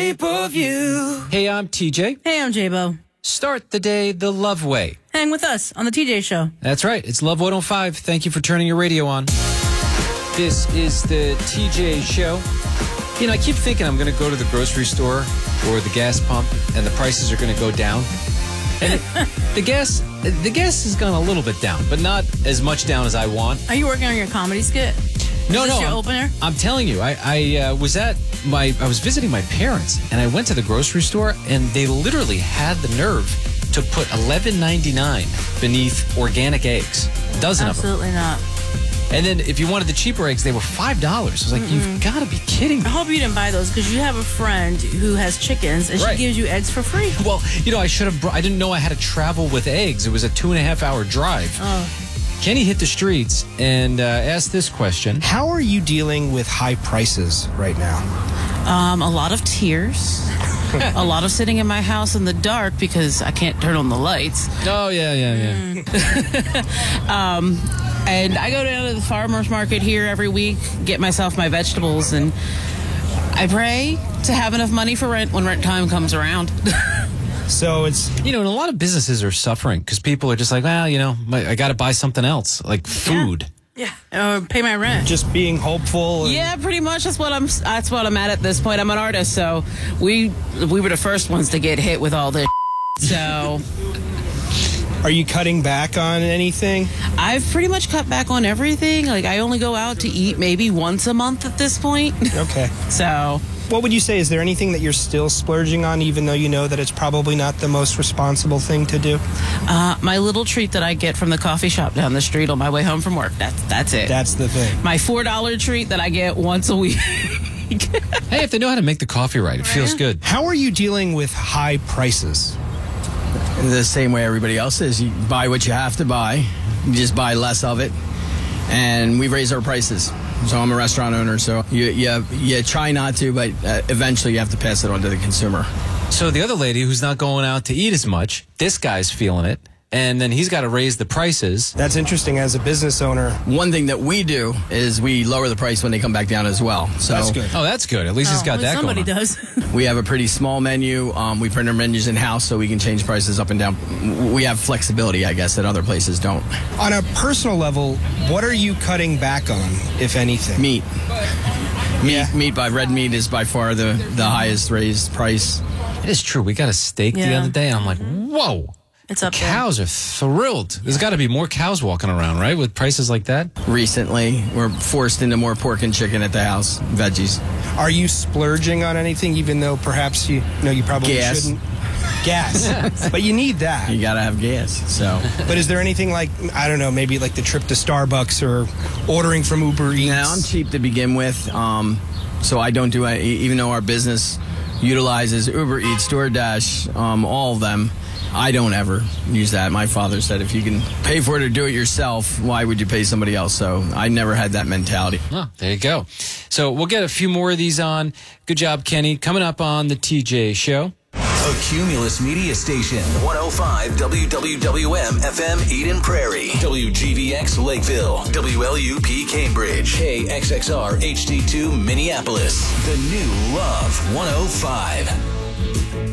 shape of you. Hey, I'm TJ. Hey, I'm J-Bo. Start the day the Love way. Hang with us on the TJ Show. That's right. It's Love 105. Thank you for turning your radio on. This is the TJ Show. You know, I keep thinking I'm going to go to the grocery store or the gas pump and the prices are going to go down. And the gas has gone a little bit down, but not as much down as I want. Are you working on your comedy skit? No, Is this no. your opener? I'm telling you, I was visiting my parents, and I went to the grocery store, and they literally had the nerve to put $11.99 beneath organic eggs, a dozen Absolutely of them. not. And then if you wanted the cheaper eggs, they were $5. I was like, you've got to be kidding me. I hope you didn't buy those because you have a friend who has chickens and Right. she gives you eggs for free. Well, you know, I didn't know I had to travel with eggs. It was a 2.5-hour drive. Oh. Kenny hit the streets and asked this question. How are you dealing with high prices right now? A lot of tears. A lot of sitting in my house in the dark because I can't turn on the lights. Oh, yeah. And I go down to the farmer's market here every week, get myself my vegetables, and I pray to have enough money for rent when rent time comes around. So it's... You know, and a lot of businesses are suffering because people are just like, well, you know, I got to buy something else, like food. Yeah. Or pay my rent. just being hopeful. And Yeah, pretty much. That's what I'm at this point. I'm an artist, so we were the first ones to get hit with all this. So Are you cutting back on anything? I've pretty much cut back on everything. Like, I only go out to eat maybe once a month at this point. Okay. So What would you say? Is there anything that you're still splurging on, even though you know that it's probably not the most responsible thing to do? my little treat that I get from the coffee shop down the street on my way home from work, that's it. That's the thing. My $4 treat that I get once a week. Hey, if they know how to make the coffee right, it feels good. How are you dealing with high prices? The same way everybody else is. You buy what you have to buy. You just buy less of it. And we raise our prices. So I'm a restaurant owner, so you try not to, but eventually you have to pass it on to the consumer. So the other lady who's not going out to eat as much, this guy's feeling it, and then he's got to raise the prices. That's interesting as a business owner. One thing that we do is we lower the price when they come back down as well. So That's good. Oh, that's good. At least he's got that going Somebody on. does. we have a pretty small menu. We print our menus in-house so we can change prices up and down. We have flexibility, I guess, that other places don't. On a personal level, what are you cutting back on, if anything? Meat. Red meat is by far the highest raised price. It is true. We got a steak the Yeah. other day, and I'm like, whoa. It's up there. Cows are thrilled. There's got to be more cows walking around, right, with prices like that? Recently, we're forced into more pork and chicken at the house, veggies. Are you splurging on anything, even though perhaps you probably Gas. shouldn't? Gas. But you need that. You gotta have gas, so. But is there anything like, I don't know, maybe like the trip to Starbucks or ordering from Uber Eats? Now, I'm cheap to begin with, so I don't do it, even though our business utilizes Uber Eats, DoorDash, all of them. I don't ever use that. My father said if you can pay for it or do it yourself, why would you pay somebody else? So I never had that mentality. Oh, there you go. So we'll get a few more of these on. Good job, Kenny. Coming up on the TJ Show. A Cumulus Media Station. 105 WWWM FM Eden Prairie. WGVX Lakeville. WLUP Cambridge. KXXR HD2 Minneapolis. The new Love 105.